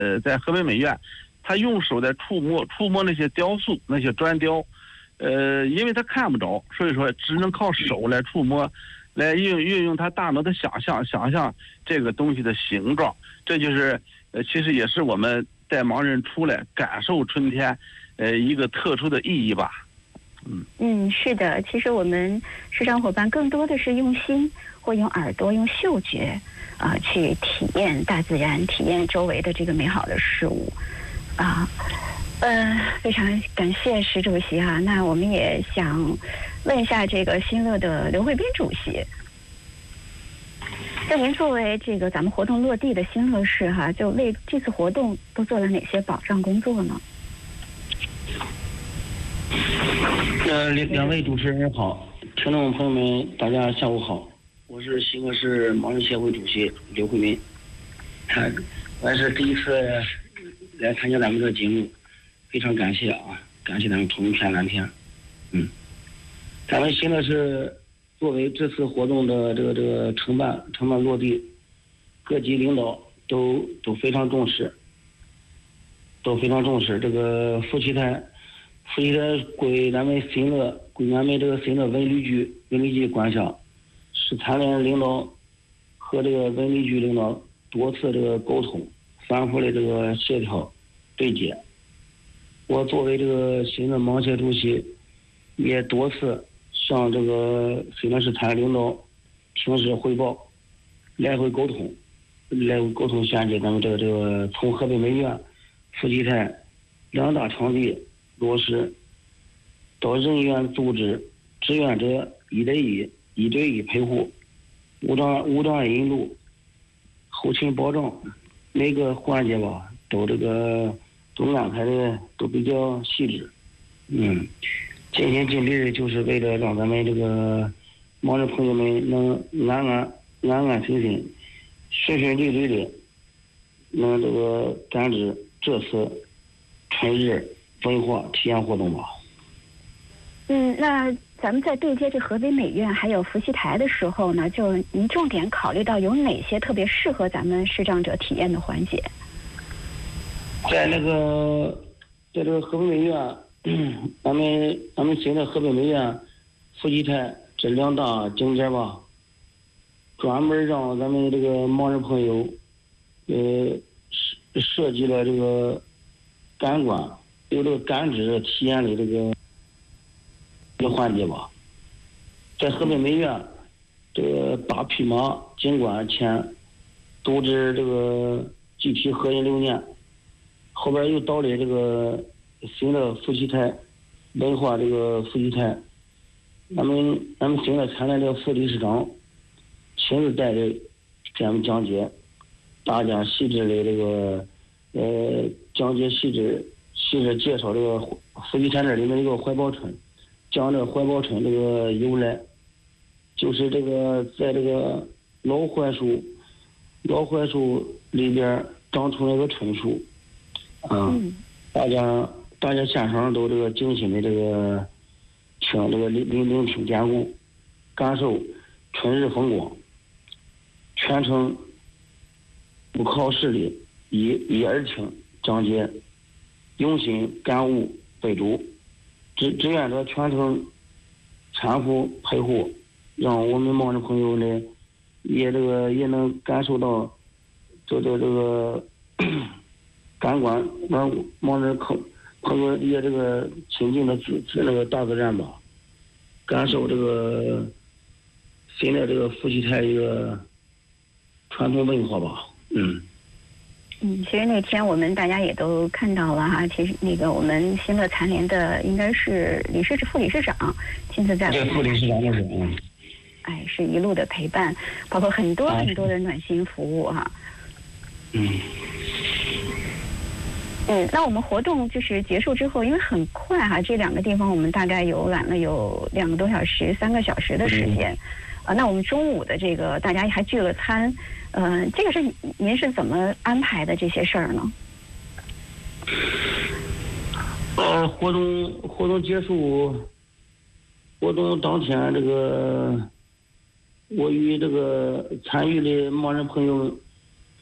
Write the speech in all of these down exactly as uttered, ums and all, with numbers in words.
呃，在河北美院，他用手在触摸触摸那些雕塑，那些砖雕，呃，因为他看不着，所以说只能靠手来触摸，来运运用他大脑的想象，想象这个东西的形状。这就是呃，其实也是我们带盲人出来感受春天，呃，一个特殊的意义吧。 嗯嗯，是的，其实我们视障伙伴更多的是用心或用耳朵、用嗅觉啊、呃，去体验大自然，体验周围的这个美好的事物啊。呃，非常感谢石主席啊。那我们也想问一下这个新乐的刘慧斌主席，就您作为这个咱们活动落地的新乐市哈，就为这次活动都做了哪些保障工作呢？ 呃，两两位主持人好，听众朋友们，大家下午好，我是新乐市盲人协会主席刘慧民，我也是第一次来参加咱们这个节目，非常感谢啊，感谢咱们同一片蓝天。嗯，咱们新乐市作为这次活动的这个这个承办承办落地，各级领导都都非常重视，都非常重视这个夫妻台。夫妻台归咱们新乐归咱们这个新乐文旅局文旅局管辖，是参联领导和这个文旅局领导多次这个沟通，反复的这个协调对接。我作为这个新乐盲协主席，也多次向这个新乐市参联领导平时汇报，来回沟通，来回沟通衔接咱们这个这个从河北美院夫妻台两大场地落实到人员组织志愿者一对一一对一陪护，无障无障碍引路，后勤保障，每个环节吧都这个都安排的都比较细致。嗯，尽心尽力的就是为了让咱们这个盲人朋友们能安安安安心心顺顺利利的能这个感知这次春日文化体验活动吧。 嗯，那咱们在对接这河北美院还有伏羲台的时候呢，就您重点考虑到有哪些特别适合咱们视障者体验的环节？ 在那个，在这个河北美院，咱们咱们新的河北美院伏羲台这两大景点吧，专门让咱们这个盲人朋友，呃，设设计了这个感官。有这个感知体验的这个一个环节吧，在河北美院这个大匹马景观前布置这个集体合影留念，后边又到了这个新的伏羲台文化这个伏羲台，咱们咱们新的参联的副理事长亲自带着给咱们讲解，大家细致的这个呃讲解细致。细致介绍这个伏羲台这里面一个怀抱村，讲这个怀抱村这个由来，就是这个在这个老槐树老槐树里边长出了个椿树，啊、嗯，大家大家现场都这个精心的这个听这个聆聆聆听典故，感受春日风光，全程不考试的一一耳听讲解。用心感悟备注，志志愿者全程搀扶陪护，让我们盲人朋友呢也这个也能感受到这这这个感官，让盲人朋朋友也这个亲近的自自那个大自然吧，感受这个新的这个伏羲台一个传统文化吧，嗯。 嗯，其实那天我们大家也都看到了哈，其实那个我们新乐残联的应该是理事副理事长亲自在副理事长的是嗯， 哎，是一路的陪伴，包括很多很多的暖心服务哈。 嗯。 嗯，那我们活动就是结束之后，因为很快哈，这两个地方我们大概游览了有两个多小时、三个小时的时间。嗯啊，那我们中午的这个大家还聚了餐，呃，这个是您是怎么安排的这些事儿呢？ 呃，活动活动结束，活动当天这个，我与这个参与的盲人朋友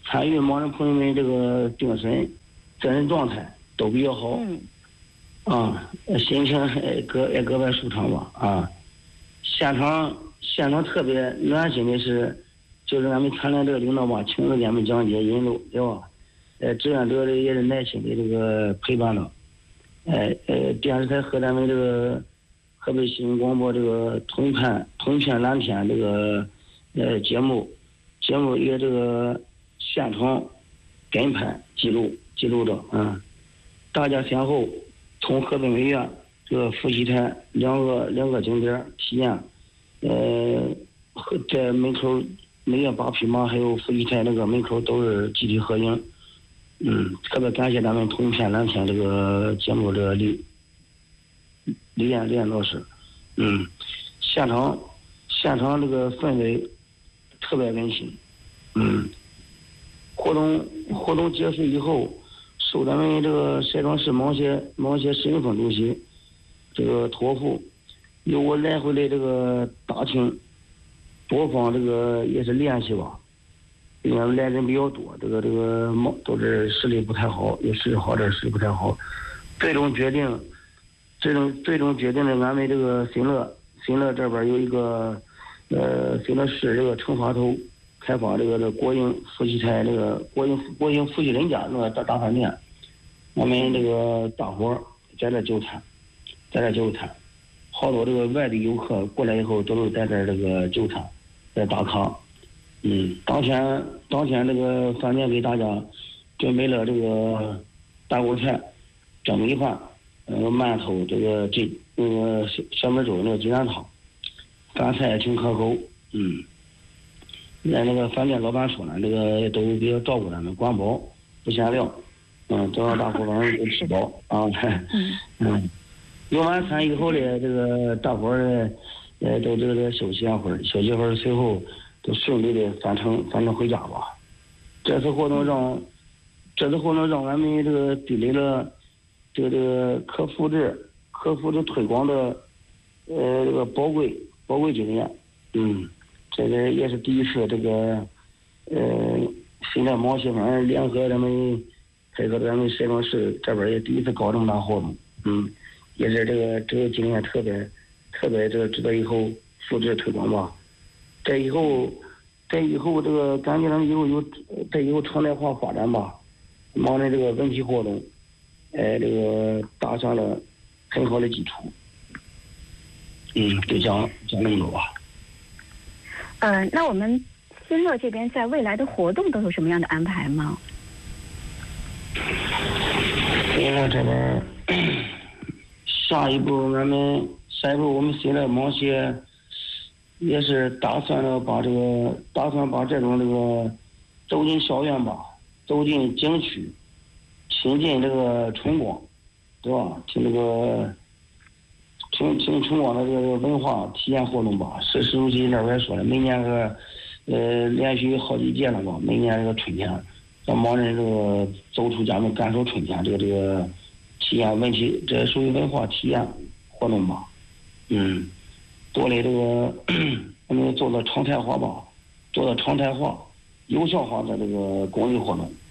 参与盲人朋友们这个精神、精神状态都比较好。 嗯。 啊，心情也格也格外舒畅吧。啊，现场现场特别暖心的是，就是俺们团练这个领导吧，亲自给俺们讲解引路，对吧？呃，志愿者的也是耐心的这个陪伴了。呃呃，电视台和咱们这个河北新闻广播这个通篇通篇蓝天这个呃节目，节目也这个现场跟拍记录记录着啊。大家先后从河北美院这个伏羲台两个两个景点体验，呃，和在门口美院八匹马还有伏羲台那个门口都是集体合影。嗯，特别感谢咱们通篇蓝天这个节目这个李李艳李艳老师。嗯，现场现场这个氛围特别温馨。嗯，活动活动结束以后，受咱们这个石家庄市毛协毛协市政府主席这个托付，由我来回的这个大厅播放这个也是练习吧。因为来人比较多，这个这个毛都是视力不太好，有视力好点，视力不太好。最终决定，最终最终决定的，俺们这个新乐新乐这边有一个，呃，新乐市这个惩罚头开发这个这个国营夫妻台这个国营国营夫妻人家那个大大饭店，我们这个大伙儿在这就餐，在这就餐，好多这个外地游客过来以后都是在这这个就餐，在打卡。嗯，当天当天这个饭店给大家准备了这个大锅菜、蒸米饭、呃馒头，这个这那个小小米粥那个鸡蛋汤，饭菜也挺可口。嗯，那那个饭店老板说呢，这个都比较照顾咱们，管饱不限量。嗯，都让大伙晚上都吃饱啊。嗯嗯，用完餐以后呢，这个大伙儿呃都这个休息一会儿，休息一会儿，随后都顺利的返程返程回家吧。这次活动让这次活动让俺们这个积累了这个这个可复制可复制推广的呃这个宝贵宝贵经验。嗯，这个也是第一次这个呃现在毛协反联合咱们配合咱们石家庄市这边也第一次搞这么大活动。嗯，也是这个这个经验特别特别这个值得以后复制推广吧。在以后，在以后这个感觉咱们以后有在以后常态化发展吧，忙的这个文体活动，呃，这个打上了很好的基础。嗯，就讲讲那么多吧。 呃，那我们新乐这边在未来的活动都有什么样的安排吗？ 新乐这边，下一步俺们下一步我们新乐毛协也是打算了把这个打算把这种这个走进校园吧，走进景区，亲近这个春光，对吧？听这个听听春光的这个文化体验活动吧。市市主席那边说了，每年个呃连续好几届了吧，每年这个春天让盲人这个走出家门感受春天这个这个体验问题，这属于文化体验活动吧。嗯。做的这个，我们做的常态化吧，做的常态化、有效化的这个公益活动。